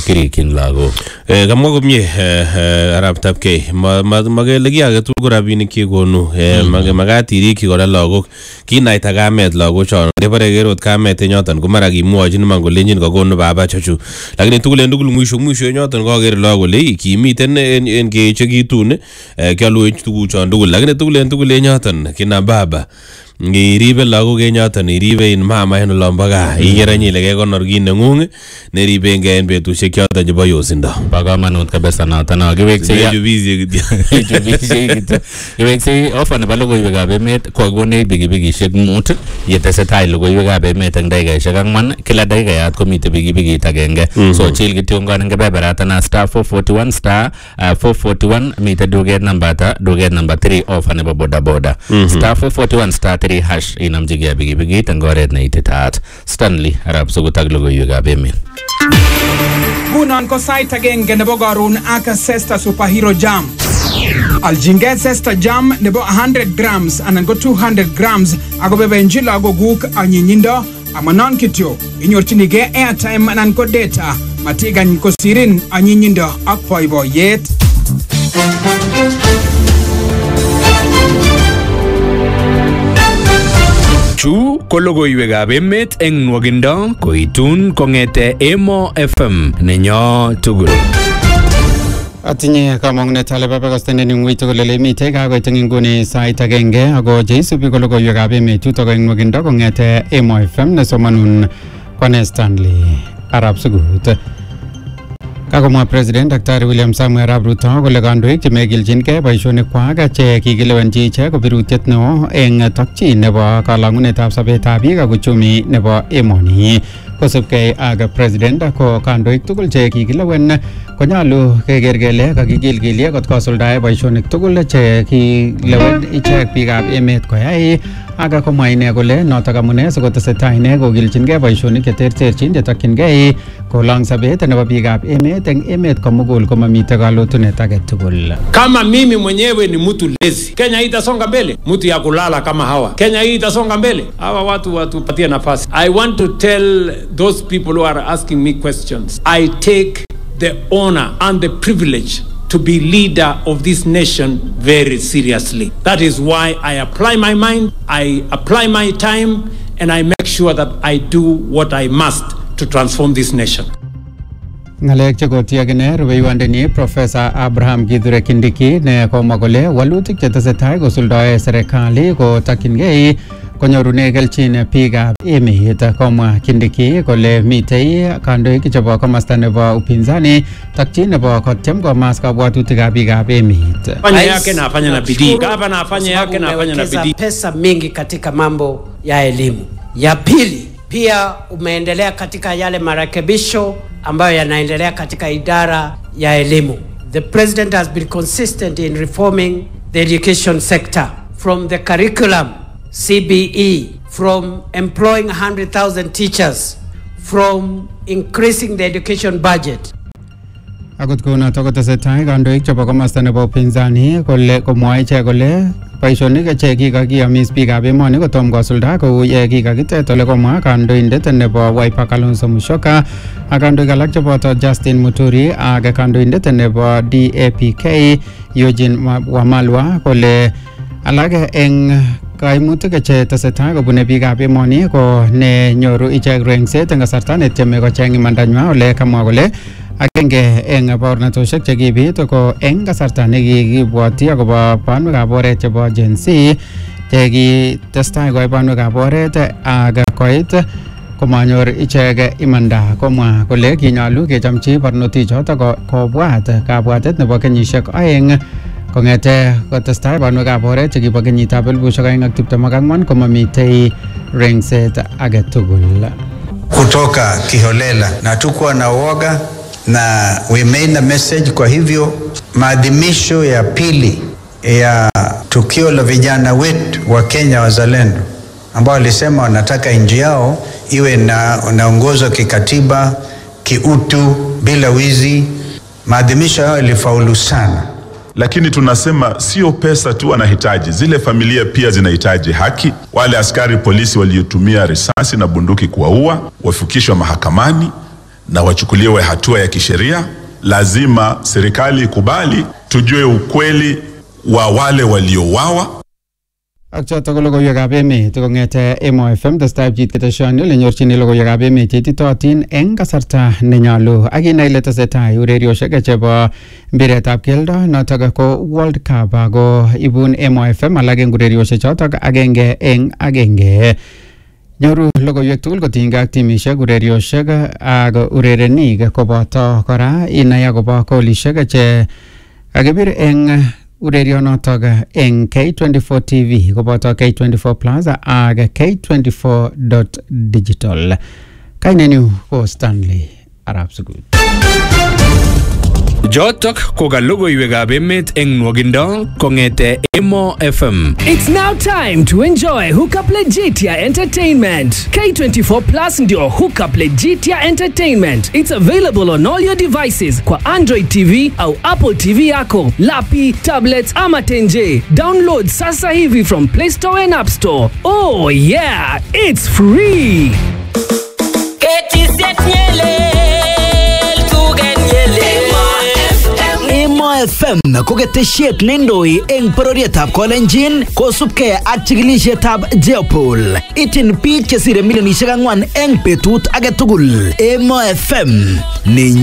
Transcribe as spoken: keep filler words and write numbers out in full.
kirikin lago eh kamwa komye arab tapke magele ki age tugul rabinik kegonu magat iriki kora lagok kinaita kamet lagok chon debare gerot kamet nyoton ko mara kimwochin man kolenjin kokonu baba chachu lakini tugul en tugul mwisho mwisho nyoton koger lagok kole kimiten en kechekitun kyalwe tuguk chon tugul lakini tugul en tugul nyoton kina baba ngiribe lagok nyoton iribe in mama en lombaga igeranyi lege konor kin nengung neribe ngen betusiek choton chebo yosindo ba kamanut kabisa noton akiwekse ya jubizi kityo jubizi kityo iwekse ofan ba logoiwek ab emet kokone bigibigisiek mut yetesetai logoiwek ab emet eng dakikaisiek angwan kila dakikayat komite bigibigit agenge so chil kityo ngan ngebeberatan star four forty-one star four forty-one mite duget number ta duget number three ofan ba boda boda star four forty-one star three hash inamjige bigibigit eng oret neititaat Stanley arab sugutag logoiwek ab emet. Bunon ko sait agenge nebo garun ak Zesta Superhero Jam. Aljinget Zesta Jam nebo one hundred grams anan ko two hundred grams ako bebenji lagoguk anyinyindo amanon kityo inyorchinige airtime anan ko data matigany kosirin anyinyindo ak boiboiyet. Chu ko logoiwekab emet eng nwogindo koitun kongete Emo F M nenyo tugul. Atinye kamang'unet ale babakastenen ing wito kole lemite kakoit eng nguni sait agenge ako jeisubi ko logoiwekab emet chutok eng nwogindo kongete Emo F M nesomanun Kwane Stanley arab sugut. Kakomwa President Daktari William Samuel Arap Ruto kole kandoik chemegiljingei boisionikwak che kikilewenji ichek ko birutiet neo eng tokyin nebo kalang'unetab sobetab biik ak uchumi nebo emoni. Kosubkei ak President ko kandoik tugul che kikilewen konyalu keker kele kakikilkilye kot kosuldae boisionik tugul che kilewen ichek biikab emet koyai ak komwa ine kole notok amune sikotesetai ine kokiljingei boisionik cheterterchin chetokyingei kolang sobet nebo biikab emet eng emet komugul komamite kalotunet age tugul. Kama mimi mwenyewe ni mtu lazy, Kenya hii itasonga mbele? Mtu ya kulala kama hawa, Kenya hii itasonga mbele? Hawa watu watupatie nafasi. I want to tell those people who are asking me questions, I take the honor and the privilege to be leader of this nation very seriously. That is why I apply my mind, I apply my time, and I make sure that I do what I must to transform this nation. Ngalek che kotiagene rubeiwandeni Professor Abraham Githure Kindiki ne komwa kole walutik chetesetai kosuldae serikali kotakyingei konyorune kelchin biikab emet. Komwa Kindiki kole mitei kandoik chebo komasta nebo upinzani takchin nebo kotyem komas kabwatutikab biikab emet. Fanya yake na afanye na bidii. Gava na afanye yake na afanye na bidii. Pesa mingi katika mambo ya elimu. Ya pili, pia umeendelea katika yale marekebisho ambayo yanaendelea katika idara ya elimu. The president has been consistent in reforming the education sector, from the curriculum, C B E, from employing one hundred thousand teachers, from increasing the education budget. Akot kuna tokotesetai kandoik chebo komasta nebo upinzani kole komwae ichek kole boisionik che kikakiyomis biikab emoni kotom kosulda kou ye kikakitet ole komwa kandoindet nebo Wiper Kalonzo Musyoka ak kandoik alak cheboto Justin Muturi ak kandoindet nebo D A P K Eugene Wamalwa kole alak eng kaimutik che tesetai kobune biikab emoni ko ne nyoru ichek rengset eng kasarta netieme kocheng imandanywa ole kamwa kole agenge eng baornatosiek chekibit ko eng kasarta nekikibwoti akobo banwekab oret chebo Gen Z chekitestai koai banwekab oret ak koit komanyor ichek imanda. Komwa kole kinyalu kechamchi barnotik chotok kobwat kabwatet nebo kenyisiek aeng kongete kotestai banwekab oret chekibo kenyitab elipusiek aeng ak tiptem ak ang'wan komamitei rengset age tugul kutoka kiholela na tukuwa na uoga na we made a message. Kwa hivyo maadhimisho ya pili ya tukio la vijana wetu wa Kenya wazalendo ambao walisema wanataka nchi yao iwe na naongozwa kikatiba, kiutu, bila wizi, maadhimisho yao yalifaulu sana. Lakini tunasema sio pesa tu wanahitaji, zile familia pia zinahitaji haki. Wale askari polisi waliotumia risasi na bunduki kuwaua wafikishwe mahakamani na wachukuliwe hatua ya kisheria. Lazima serikali ikubali, tujue ukweli wa wale waliouawa. Ak chotok ko logoiwekab emet kong'ete Emo F M testai pchit keteshoni ole nyorchini logoiwekab emet cheititootin eng kasarta nenyolu. Ak inai ile tesetai urerioshek chebo mpiretab keldo notok ko World Cup ako ibun Emo F M alak eng urerioshek chotok agenge eng agenge. Nyoru logoiwek tugul kotinygei ak timishek, urerioshek ak urerenik koboto kora inai akobo golishek che kakibir eng urerionotok eng K twenty-four T V koboto K twenty-four Plus ak K twenty-four dot digital. Kainenyu ko Stanley Arab Sugud. Jotok ko ka logoiwekab emet eng nwogindo kong'ete Emo F M. It's now time to enjoy Hookup Legitia Entertainment. K twenty-four Plus ndio Hookup Legitia Entertainment. It's available on all your devices kwa Android T V au Apple T V yako, lapi, tablets ama tenje. Download sasa hivi from Play Store and App Store. Oh yeah, it's free. Emo F M ko ketesiet neindoi eng bororietab Kolenjin kosubkei ak chikilisietab Jeopol. Itin biik chesire milionisiek ang'wan eng betut age tugul. Emo F M ni